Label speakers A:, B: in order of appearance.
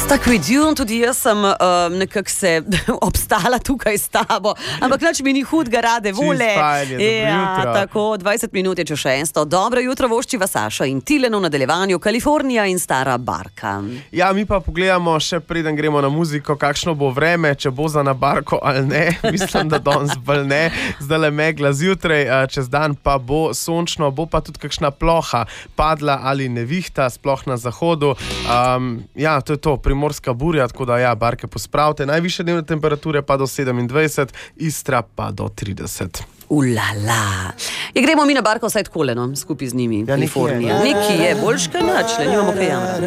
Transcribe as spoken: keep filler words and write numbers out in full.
A: Stuck with you, tudi jaz sem um, nekako se obstala tukaj s tabo, ampak nič mi ni hudega, rade vole. Ja, tako, dvajset minut je če šesto. Dobro jutro voščiva Saša in Tilen v nadaljevanju, Kalifornija in Stara Barka.
B: Ja, mi pa pogledamo še preden gremo na muziko, kakšno bo vreme, če bo za na barko ali ne. Mislim, da danes bolj ne. Zdaj le megla zjutraj, čez dan pa bo sončno, bo pa tudi kakšna ploha padla ali nevihta, sploh na zahodu. Um, ja, to je to, primorska burja, tako da ja, barke pospravite. Najvišje dnevne temperature pa do sedemindvajset, Istra pa do trideset.
A: Ulala. Ja, gremo mi na barko vsaj takole, no, skupaj z njimi.
B: Ja,
A: Kalifornija. Neki je, boljš kaj nač, le nimamo kaj jamra.